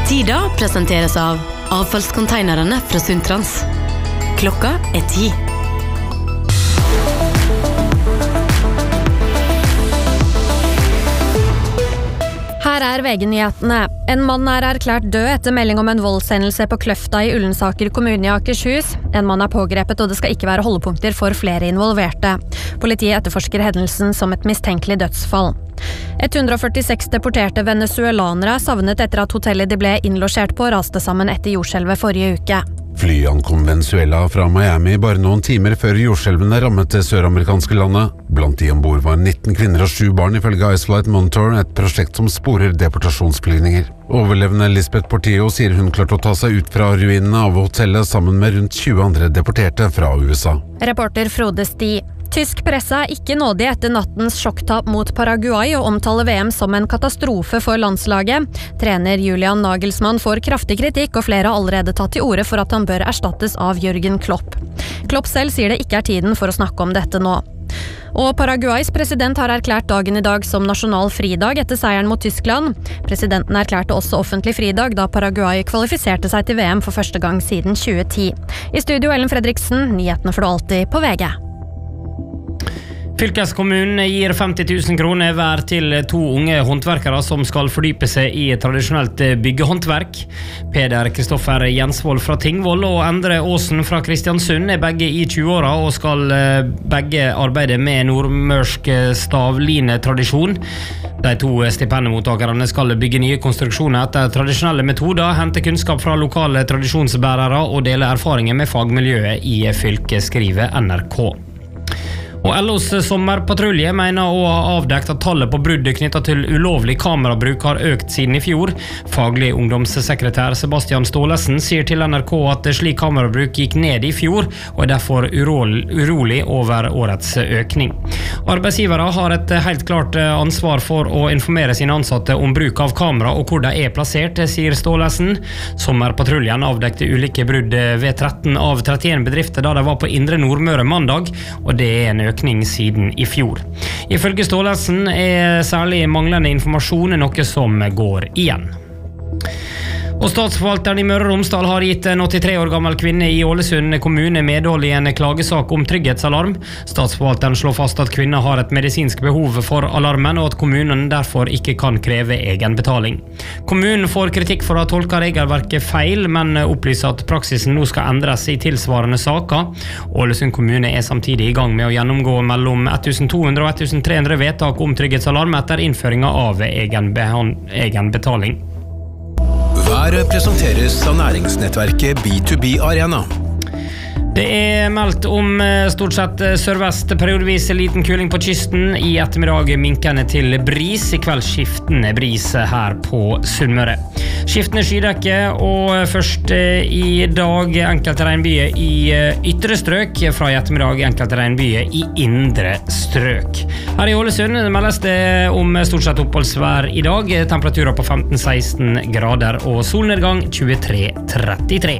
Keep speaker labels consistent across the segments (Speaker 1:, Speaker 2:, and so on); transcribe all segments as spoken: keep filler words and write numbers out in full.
Speaker 1: Tida presenteres av avfallskonteinerne fra Sundtrans. Klokka er ti.
Speaker 2: Her er V G-nyhetene. En mann er erklært død etter melding om en voldshendelse på Kløfta i Ullensaker kommune i Akershus. En mann er pågrepet, og det skal ikke være holdepunkter for flere involverte. Politiet etterforsker hendelsen som et mistenkelig dødsfall. ett hundre førtiseks deporterte venezuelanere er savnet etter at hotellet de ble innlosjert på raste sammen etter jordskjelvet forrige uke.
Speaker 3: Fly ankom Venezuela fra Miami bare noen timer før jordskjelvene rammet det søramerikanske landet. Blant de ombord var nitten kvinner og sju barn ifølge Ice-Flight Monitor, et prosjekt som sporer deportasjonsflygninger. Overlevende Lisbeth Portillo sier hun klarte å ta seg ut fra ruinene av hotellet sammen med rundt tjue andre deporterte fra U S A.
Speaker 2: Reporter Frode Sti. Tysk presse er ikke nådig etter nattens sjokktap mot Paraguay og omtaler V M som en katastrofe for landslaget. Trener Julian Nagelsmann får kraftig kritikk, og flere har allerede tatt til orde for at han bør erstattes av Jürgen Klopp. Klopp selv sier det ikke er tiden for å snakke om dette nå. Og Paraguays president har erklært dagen i dag som nasjonal fridag etter seieren mot Tyskland. Presidenten erklærte også offentlig fridag da Paraguay kvalifiserte seg til V M for første gang siden tjue ti. I studio Ellen Fredriksen, nyhetene får du alltid på V G.
Speaker 4: Fylkeskommunen gir femti tusen kroner hver til to unge håndverkere som skal fordype seg i tradisjonelt byggehåndverk. Peder Kristoffer Jensvold fra Tingvoll og Endre Åsen fra Kristiansund er begge i tjue-åra og skal begge arbeide med nordmørsk stavline-tradisjon. De to stipendmottakerne skal bygge nye konstruksjoner etter tradisjonelle metoder, hente kunnskap fra lokale tradisjonsbærere og dele erfaringer med fagmiljøet i fylket, skriver N R K. Og L O's sommerpatrulje mener å ha avdekt at tallet på brudd knyttet til ulovlig kamerabruk har økt siden i fjor. Faglig ungdomssekretær Sebastian Stålesen sier til N R K at slik kamerabruk gikk ned i fjor, og er derfor urolig over årets økning. Arbeidsgivere har et helt klart ansvar for å informere sine ansatte om bruk av kamera og hvor de er plassert, sier Stålesen. Sommerpatruljen avdekte ulike brudd ved tretten av trettien bedrifter da de var på Indre Nordmøre mandag, og det er en økning siden i fjor. Ifølge Stålesen er særlig manglende informasjon noe som går igjen. Og statsforvalteren i Møre og Romsdal har gitt en åttitre år gammel kvinne i Ålesund kommune medhold i en klagesak om trygghetsalarm. Statsforvalteren slår fast at kvinnen har et medisinsk behov for alarmen, og at kommunen derfor ikke kan kreve egenbetaling. Kommunen får kritikk for å ha tolket regelverket feil, men opplyser at praksisen nå skal endres i tilsvarende saker. Ålesund kommune er samtidig i gang med å gjennomgå mellom to hundre og tre hundre vedtak om trygghetsalarm etter innføringen av egenbetaling.
Speaker 5: Været presenteres av næringsnettverket B to B Arena.
Speaker 4: Det er meldt om stort sett sørvest, periodevis liten kuling på kysten. I ettermiddag minkende til bris, i kveld skiftende bris her på Sunnmøre. Skiftende skydekke, og først i dag enkelte regnbyer i ytre strøk, fra i ettermiddag enkelte regnbyer i indre strøk. Her i Ålesund meldes det om stort sett oppholdsvær i dag, temperaturer på femten til seksten grader og solnedgang tjuetre til trettitre.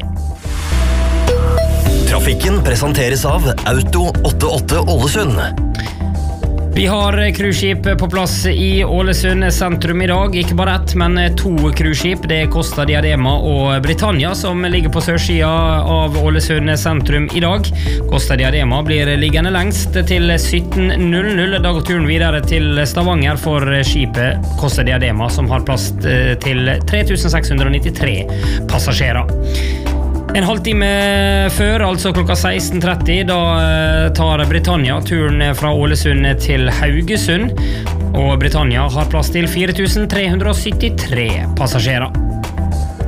Speaker 6: Trafikken presenteres av Auto åttiåtte Ålesund.
Speaker 4: Vi har cruiseskip på plass i Ålesund sentrum i dag. Ikke bare ett, men to cruiseskip. Det er Costa Diadema og Britannia som ligger på sørsida av Ålesund sentrum i dag. Costa Diadema blir liggende lengst til sytten null null. Da går turen videre til Stavanger for skipet Costa Diadema, som har plass til tre tusen seks hundre nittitre passasjerer. En halvtime før, altså klokka seksten tretti, da tar Britannia turen fra Ålesund til Haugesund, og Britannia har plass til fire tusen tre hundre syttitre passasjerer.